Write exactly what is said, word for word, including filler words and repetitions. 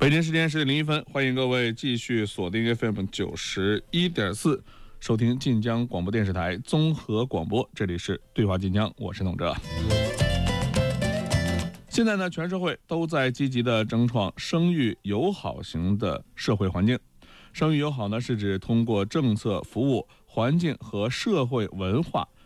北京时间十点零一分，欢迎各位继续锁定 F M 九十一点四，收听晋江广播电视台综合广播。这里是对话晋江，我是董哲。现在呢，全社会都在积极的争创生育友好型的社会环境。生育友好呢，是指通过政策、服务、环境和社会文化